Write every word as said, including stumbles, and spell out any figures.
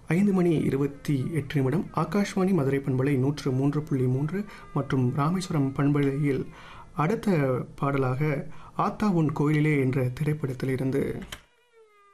ஐந்து மணி இருபத்தி எட்டு நிமிடம். ஆகாஷ்வாணி மதுரை பண்பலை நூற்று மூன்று புள்ளி மூன்று மற்றும் ராமேஸ்வரம் பண்பலையில் அடுத்த பாடலாக ஆத்தா உன் கோயிலிலே என்ற திரைப்படத்திலிருந்து